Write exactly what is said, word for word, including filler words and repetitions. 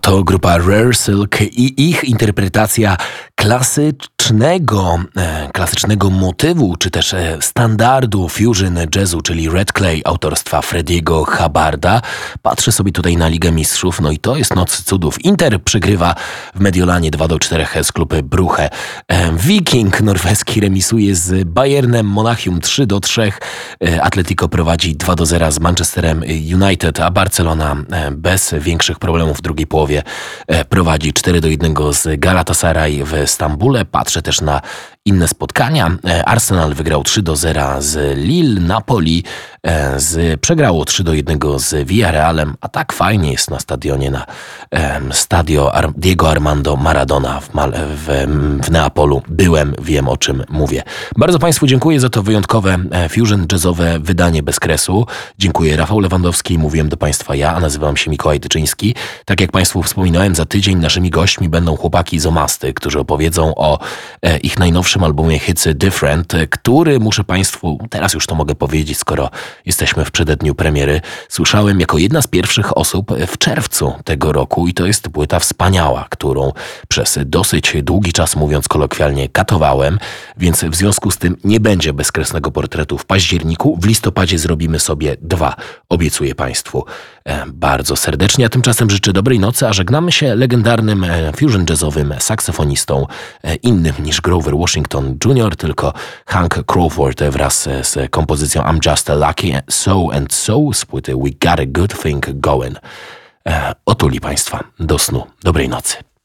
To grupa Rare Silk i ich interpretacja klasycznego, e, klasycznego motywu, czy też e, standardu fusion jazzu, czyli Red Clay autorstwa Frediego Hubbarda. Patrzę sobie tutaj na Ligę Mistrzów, no i to jest noc cudów. Inter przegrywa w Mediolanie dwa do czterech z klubem Bruche. E, Viking norweski remisuje z Bayernem Monachium trzy do trzech. E, Atletico prowadzi dwa do zera z Manchesterem United, a Barcelona e, bez większych problemów w drugiej połowie e, prowadzi cztery do jednego z Galatasaray w Stambule. Patrzę też na inne spotkania. Arsenal wygrał trzy do zera z Lille, Napoli z, przegrało trzy do jednego z Villarrealem, a tak fajnie jest na stadionie, na um, stadio Ar- Diego Armando Maradona w, Mal- w, w Neapolu. Byłem, wiem o czym mówię. Bardzo Państwu dziękuję za to wyjątkowe fusion jazzowe wydanie bez kresu. Dziękuję, Rafał Lewandowski, mówiłem do Państwa ja, a nazywam się Mikołaj Tyczyński. Tak jak Państwu wspominałem, za tydzień naszymi gośćmi będą chłopaki z Omasty, którzy opowiedzą o e, ich najnowszym albumie Hits Different, który muszę Państwu, teraz już to mogę powiedzieć, skoro jesteśmy w przededniu premiery, słyszałem jako jedna z pierwszych osób w czerwcu tego roku i to jest płyta wspaniała, którą przez dosyć długi czas, mówiąc kolokwialnie, katowałem, więc w związku z tym nie będzie bezkresnego portretu w październiku. W listopadzie zrobimy sobie dwa, obiecuję Państwu e, bardzo serdecznie, a tymczasem życzę dobrej nocy, a żegnamy się legendarnym e, fusion jazzowym saksofonistą, e, innym niż Grover Washington junior, tylko Hank Crawford wraz z kompozycją I'm Just a Lucky So and So z płyty We Got a Good Thing Going. E, otuli Państwa do snu. Dobrej nocy.